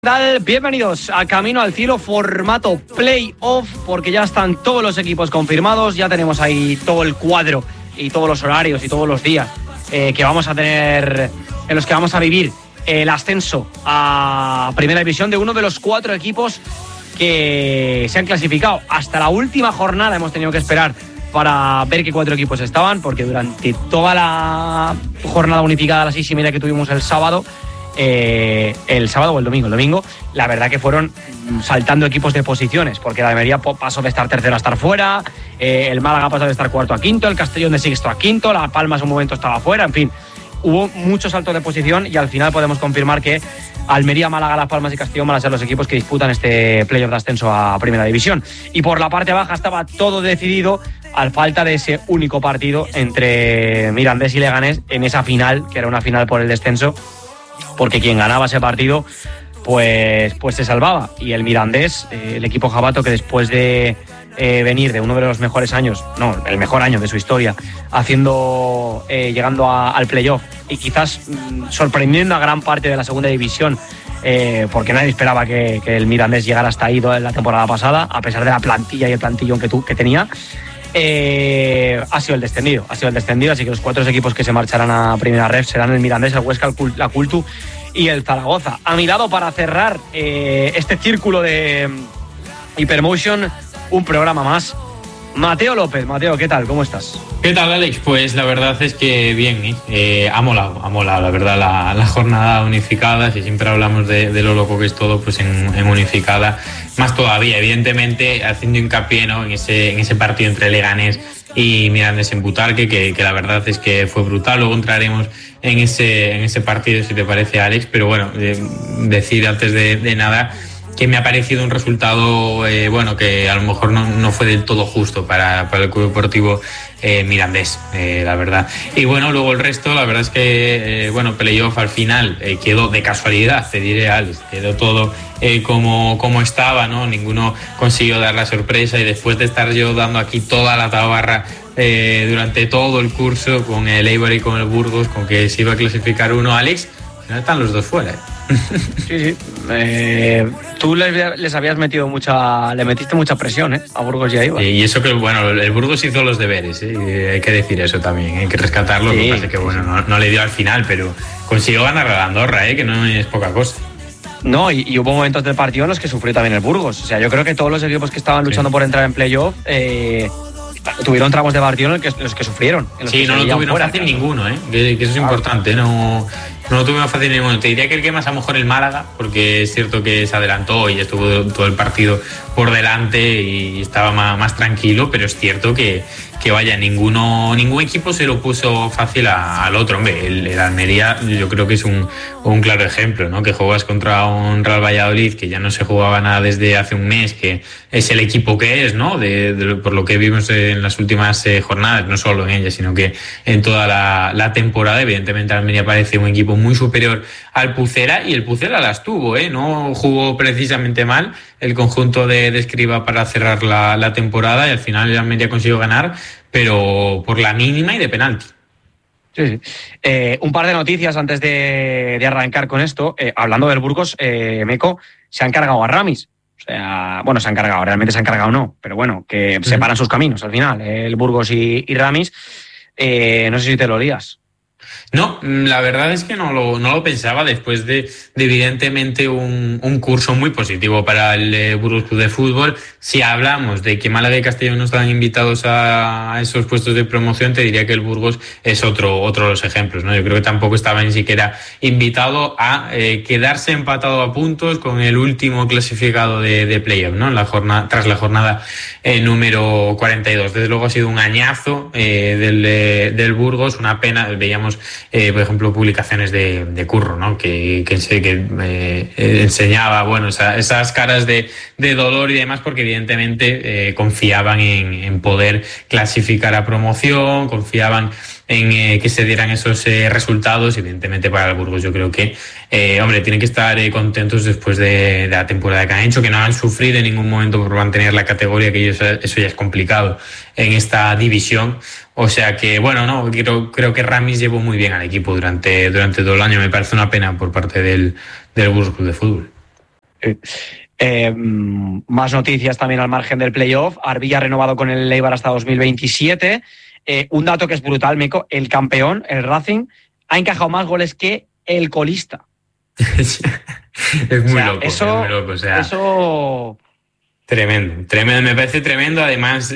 ¿Qué tal? Bienvenidos a Camino al Cielo, formato playoff, porque ya están todos los equipos confirmados, ya tenemos ahí todo el cuadro y todos los horarios y todos los días que vamos a tener, en los que vamos a vivir el ascenso a Primera División de uno de los 4 equipos que se han clasificado. Hasta la última jornada hemos tenido que esperar para ver qué 4 equipos estaban, porque durante toda la jornada unificada a las 6:30 que tuvimos el sábado o el domingo, la verdad que fueron saltando equipos de posiciones, porque la Almería pasó de estar tercero a estar fuera, el Málaga pasó de estar cuarto a quinto, el Castellón de sexto a quinto, La Palma en un momento estaba fuera, en fin, hubo muchos saltos de posición y al final podemos confirmar que Almería, Málaga, Las Palmas y Castellón van a ser los equipos que disputan este playoff de ascenso a Primera División. Y por la parte baja estaba todo decidido al falta de ese único partido entre Mirandés y Leganés en esa final, que era una final por el descenso, porque quien ganaba ese partido pues se salvaba. Y el Mirandés, el equipo jabato, que después de venir de uno de los mejores años, no, el mejor año de su historia, llegando al playoff y quizás sorprendiendo a gran parte de la segunda división, porque nadie esperaba que el Mirandés llegara hasta ahí la temporada pasada, a pesar de la plantilla y el plantillón que tenía. Ha sido el descendido, así que los 4 equipos que se marcharán a Primera Ref serán el Mirandés, el Huesca, la Cultu y el Zaragoza. A mi lado, para cerrar este círculo de Hypermotion, un programa más, Mateo López. Mateo, ¿qué tal? ¿Cómo estás? ¿Qué tal, Alex? Pues la verdad es que bien, ha molado la verdad la jornada unificada. Si siempre hablamos de lo loco que es todo, pues en unificada más todavía, evidentemente haciendo hincapié, ¿no?, en ese partido entre Leganés y Mirandés en Butarque, que la verdad es que fue brutal. Luego entraremos en ese partido, si te parece, Alex, pero bueno, decir antes de nada que me ha parecido un resultado que a lo mejor no fue del todo justo para el Club Deportivo Mirandés, la verdad. Y bueno, luego el resto, la verdad es que playoff al final quedó de casualidad, te diré, Alex, quedó todo como estaba, ¿no? Ninguno consiguió dar la sorpresa, y después de estar yo dando aquí toda la tabarra durante todo el curso con el Eibar y con el Burgos, con que se iba a clasificar uno, Alex, al final están los dos fuera. Sí. Tú les habías metido le metiste mucha presión a Burgos y a Eibar. Y eso que, el Burgos hizo los deberes, hay que decir eso también, hay que rescatarlo. Sí. Lo que pasa es que, no le dio al final, pero consiguió ganar a la Andorra, que no es poca cosa. No, y hubo momentos del partido en los que sufrió también el Burgos. O sea, yo creo que todos los equipos que estaban luchando por entrar en playoff tuvieron tramos de partido en los que sufrieron. Sí, no lo tuvieron fácil ninguno, que eso es importante, no lo tuvieron fácil ninguno. Te diría que el que más, a lo mejor, el Málaga, porque es cierto que se adelantó y estuvo todo el partido por delante y estaba más tranquilo, pero es cierto que ningún equipo se lo puso fácil al otro. Hombre, el Almería yo creo que es un claro ejemplo, ¿no? Que juegas contra un Real Valladolid que ya no se jugaba nada desde hace un mes, que es el equipo que es, ¿no? Por lo que vimos en las últimas jornadas, no solo en ella, sino que en toda la temporada. Evidentemente Almería parece un equipo muy superior al Pucela, y el Pucela las tuvo, no jugó precisamente mal el conjunto de Escribá para cerrar la temporada, y al final el Almería consiguió ganar, pero por la mínima y de penalti. Sí. Un par de noticias antes de arrancar con esto. Hablando del Burgos, Meco, se han cargado a Ramis. O sea, realmente se han cargado no, pero bueno, que separan sus caminos al final, el Burgos y Ramis. No sé si te lo lías. No, la verdad es que no lo pensaba, después de evidentemente un curso muy positivo para el Burgos Club de Fútbol. Si hablamos de que Málaga y Castellón no están invitados a esos puestos de promoción, te diría que el Burgos es otro de los ejemplos, ¿no? Yo creo que tampoco estaba ni siquiera invitado a quedarse empatado a puntos con el último clasificado de playoff, ¿no? Tras la jornada número 42. Desde luego ha sido un añazo del Burgos, una pena. Veíamos por ejemplo, publicaciones de Curro, ¿no? que enseñaba esas caras de dolor y demás, porque evidentemente confiaban en poder clasificar a promoción, confiaban en que se dieran esos resultados. Evidentemente para el Burgos yo creo que tienen que estar contentos después de la temporada que han hecho, que no han sufrido en ningún momento por mantener la categoría, que eso ya es complicado en esta división. O sea que, creo que Ramis llevó muy bien al equipo durante todo el año. Me parece una pena por parte del Burgos Club de Fútbol. Más noticias también al margen del playoff. Arbilla ha renovado con el Eibar hasta 2027. Un dato que es brutal, Meco, el campeón, el Racing, ha encajado más goles que el colista. Es muy loco, eso, es muy loco. O sea, eso... Tremendo, me parece tremendo. Además,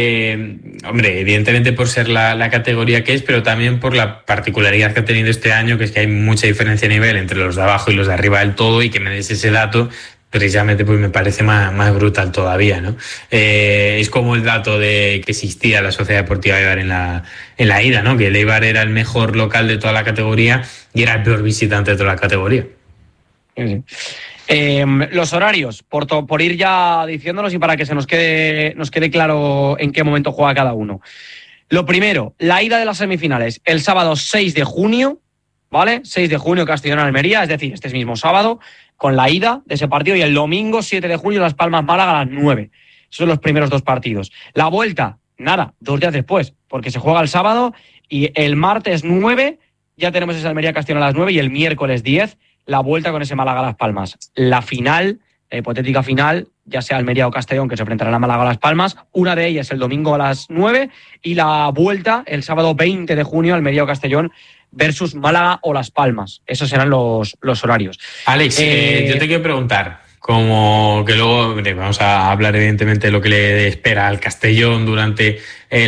hombre, evidentemente por ser la categoría que es, pero también por la particularidad que ha tenido este año, que es que hay mucha diferencia de nivel entre los de abajo y los de arriba del todo, y que me des ese dato, precisamente pues me parece más brutal todavía, ¿no? Es como el dato de que existía la Sociedad Deportiva Eibar en la ida, ¿no? Que el Eibar era el mejor local de toda la categoría y era el peor visitante de toda la categoría. Sí. Los horarios, por ir ya diciéndolos y para que se nos quede claro en qué momento juega cada uno. Lo primero, la ida de las semifinales, el sábado 6 de junio, ¿vale? 6 de junio, Castellón-Almería, es decir, este mismo sábado, con la ida de ese partido, y el domingo 7 de junio, Las Palmas-Málaga a las 9. Esos son los primeros dos partidos. La vuelta, nada, 2 días después, porque se juega el sábado y el martes 9 ya tenemos ese Almería-Castellón a las 9 y el miércoles 10 la vuelta con ese Málaga-Las Palmas. La final, la hipotética final, ya sea Almería o Castellón, que se enfrentarán a Málaga o Las Palmas, una de ellas el domingo a las 9 y la vuelta el sábado 20 de junio, Almería o Castellón versus Málaga o Las Palmas. Esos serán los horarios. Alex, yo te quiero preguntar, como que luego vamos a hablar evidentemente de lo que le espera al Castellón durante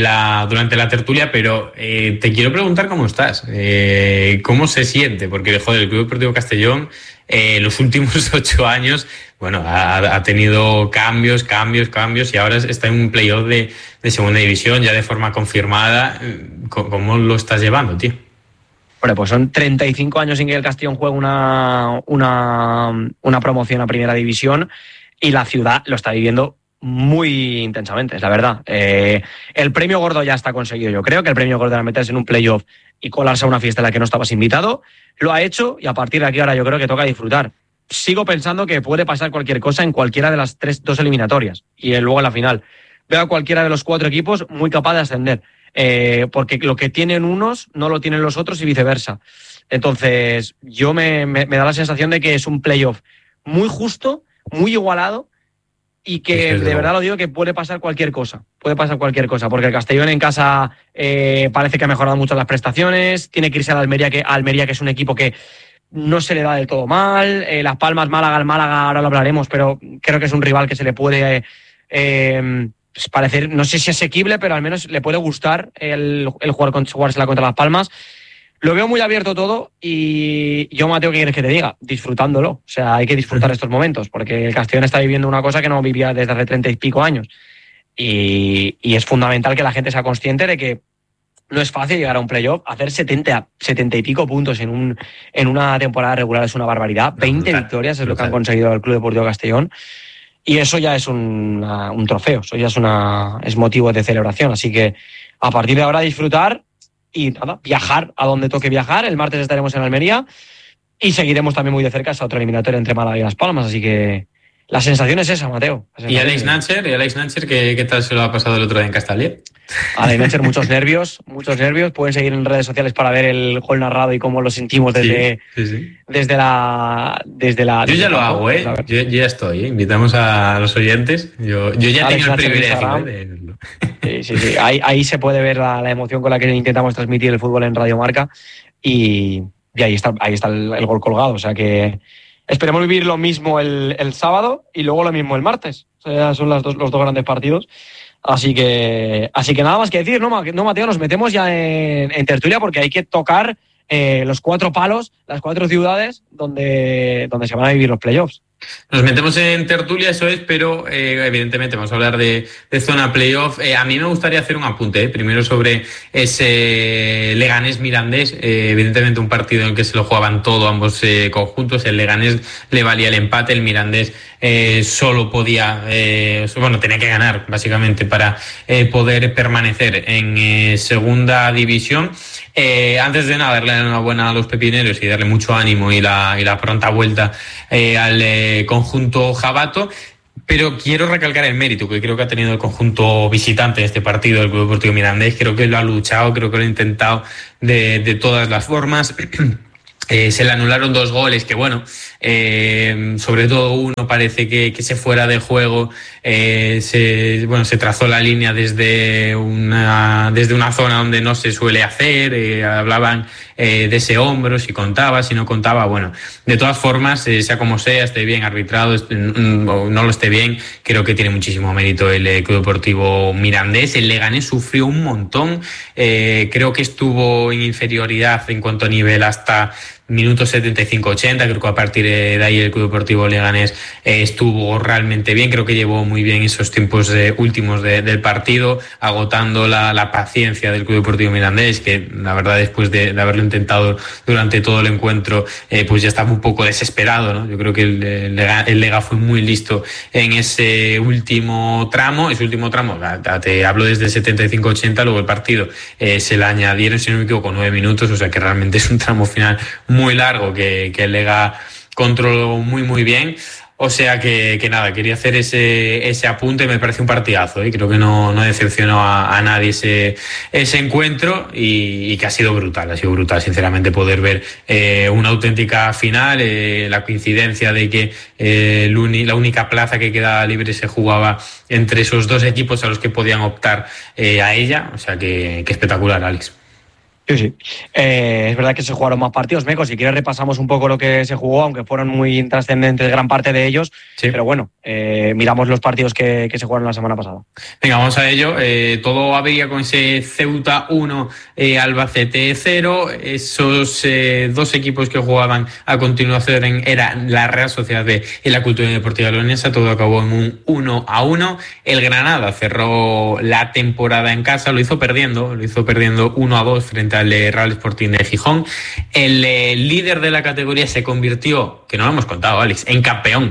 la tertulia, pero te quiero preguntar cómo estás, cómo se siente, porque joder, el Club Deportivo Castellón los últimos 8 años, bueno, ha tenido cambios y ahora está en un playoff de segunda división ya de forma confirmada. ¿Cómo lo estás llevando, tío? Bueno, pues son 35 años sin que el Castellón juegue una promoción a primera división y la ciudad lo está viviendo muy intensamente, es la verdad. El premio gordo ya está conseguido. Yo creo que el premio gordo era meterse en un playoff y colarse a una fiesta en la que no estabas invitado. Lo ha hecho y a partir de aquí ahora yo creo que toca disfrutar. Sigo pensando que puede pasar cualquier cosa en cualquiera de las 2 eliminatorias y luego en la final. Veo a cualquiera de los 4 equipos muy capaz de ascender. Porque lo que tienen unos no lo tienen los otros y viceversa. Entonces, yo me da la sensación de que es un playoff muy justo, muy igualado y que de verdad lo digo que puede pasar cualquier cosa. Puede pasar cualquier cosa, porque el Castellón en casa parece que ha mejorado mucho las prestaciones, tiene que irse a Almería, que es un equipo que no se le da del todo mal. Las Palmas, Málaga, ahora lo hablaremos, pero creo que es un rival que se le puede... parecer, no sé si asequible, pero al menos le puede gustar el jugársela contra Las Palmas. Lo veo muy abierto todo y yo, Mateo, ¿qué quieres que te diga? Disfrutándolo. O sea, hay que disfrutar estos momentos porque el Castellón está viviendo una cosa que no vivía desde hace 30 y pico años. Y es fundamental que la gente sea consciente de que no es fácil llegar a un playoff. Hacer 70 y pico puntos en una temporada regular es una barbaridad. 20 victorias es lo que han conseguido el Club Deportivo Castellón. Y eso ya es un trofeo, eso ya es motivo de celebración. Así que a partir de ahora disfrutar y nada, viajar a donde toque viajar. El martes estaremos en Almería y seguiremos también muy de cerca esa otra eliminatoria entre Málaga y Las Palmas. Así que la sensación es esa, Mateo. ¿Y Alex Nancher, ¿qué tal se lo ha pasado el otro día en Castellón? Alex Nancher, muchos nervios. Pueden seguir en redes sociales para ver el gol narrado y cómo lo sentimos desde la... Yo ya lo hago, yo ya estoy, invitamos a los oyentes. Yo ya tengo el privilegio de verlo. Sí. Ahí se puede ver la emoción con la que intentamos transmitir el fútbol en Radio Marca y ahí está el gol colgado. O sea que esperemos vivir lo mismo el sábado y luego lo mismo el martes. O sea, son los dos grandes partidos. Así que nada más que decir, ¿no, Mateo? Nos metemos ya en tertulia porque hay que tocar los 4 palos, las 4 ciudades donde se van a vivir los playoffs. Nos metemos en tertulia, eso es, pero evidentemente vamos a hablar de zona playoff. A mí me gustaría hacer un apunte, primero sobre ese Leganés-Mirandés, evidentemente un partido en el que se lo jugaban todo ambos conjuntos. El Leganés le valía el empate, el Mirandés solo podía, tenía que ganar básicamente para poder permanecer en segunda división. Antes de nada, darle la enhorabuena a los pepineros y darle mucho ánimo y la pronta vuelta al conjunto jabato, pero quiero recalcar el mérito que creo que ha tenido el conjunto visitante de este partido, el Club Deportivo Mirandés. Creo que lo ha luchado, creo que lo ha intentado de todas las formas. Se le anularon 2 goles que, bueno, sobre todo uno parece que se fuera de juego, se trazó la línea desde una zona donde no se suele hacer, hablaban de ese hombro, si contaba, si no contaba, bueno, de todas formas, sea como sea, esté bien arbitrado o no lo esté bien, creo que tiene muchísimo mérito el Club Deportivo Mirandés. El Leganés sufrió un montón, creo que estuvo en inferioridad en cuanto a nivel hasta minutos 75-80, creo que a partir de ahí el Club Deportivo Leganés estuvo realmente bien, creo que llevó muy bien esos tiempos últimos del partido, agotando la paciencia del Club Deportivo Mirandés, que la verdad después de haberlo intentado durante todo el encuentro, pues ya estaba un poco desesperado, ¿no? Yo creo que el Lega fue muy listo en ese último tramo, te hablo desde el 75-80, luego el partido se le añadieron, si no me equivoco, 9 minutos, o sea que realmente es un tramo final muy largo que el Lega controló muy bien. O sea que nada, quería hacer ese apunte. Me parece un partidazo, ¿eh? Creo que no decepcionó a nadie ese encuentro y que ha sido brutal, sinceramente, poder ver una auténtica final, la coincidencia de que la única plaza que quedaba libre se jugaba entre esos dos equipos a los que podían optar a ella, o sea que espectacular, Alex. Sí. Es verdad que se jugaron más partidos, Meco. Si quieres repasamos un poco lo que se jugó, aunque fueron muy intrascendentes gran parte de ellos. Sí. Pero bueno, miramos los partidos que se jugaron la semana pasada. Venga, vamos a ello. Todo habría con ese Ceuta 1, Albacete 0. Esos dos equipos que jugaban a continuación eran la Real Sociedad y la Cultural y Deportiva Leonesa. Todo acabó en un 1-1. El Granada cerró la temporada en casa, lo hizo perdiendo 1-2 frente al Real Sporting de Gijón. El líder de la categoría se convirtió, que no lo hemos contado, Alex, en campeón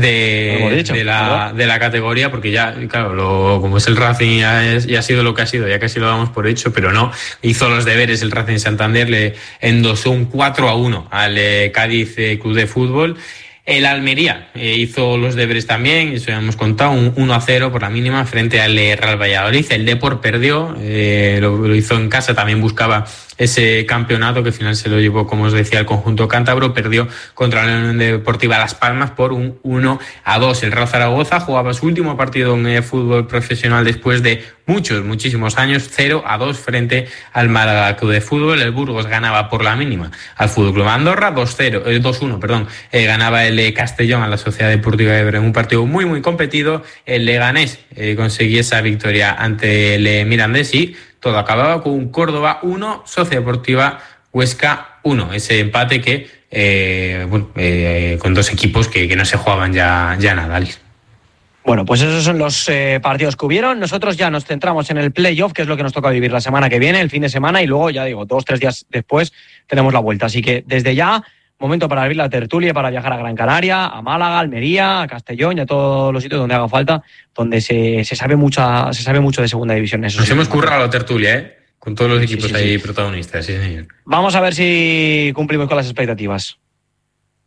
de la categoría, porque ya, claro, como es el Racing, ya ha sido lo que ha sido, ya casi lo damos por hecho, pero no, hizo los deberes el Racing Santander, le endosó un 4-1 al Cádiz Club de Fútbol. El Almería hizo los deberes también, eso ya hemos contado, un 1-0 por la mínima frente al Real Valladolid. El Depor perdió, lo hizo en casa, también buscaba ese campeonato que al final se lo llevó, como os decía, el conjunto cántabro. Perdió contra la Unión Deportiva Las Palmas por un 1-2. El Real Zaragoza jugaba su último partido en fútbol profesional después de muchísimos años, 0-2 frente al Málaga Club de Fútbol. El Burgos ganaba por la mínima al Fútbol Club Andorra, 2-1, ganaba el Castellón a la Sociedad Deportiva de Ebro en un partido muy competido. El Leganés conseguía esa victoria ante el Mirandés y todo acababa con un Córdoba 1, Sociedad Deportiva Huesca 1. Ese empate que con dos equipos que no se jugaban ya nada, Alice. Bueno, pues esos son los partidos que hubieron. Nosotros ya nos centramos en el playoff, que es lo que nos toca vivir la semana que viene, el fin de semana, y luego, ya digo, 2-3 días después tenemos la vuelta. Así que desde ya, momento para abrir la tertulia, para viajar a Gran Canaria, a Málaga, Almería, a Castellón y a todos los sitios donde haga falta, donde se sabe mucho de segunda división. Eso nos hemos currado la tertulia, con todos los equipos ahí protagonistas, sí, señor. Vamos a ver si cumplimos con las expectativas.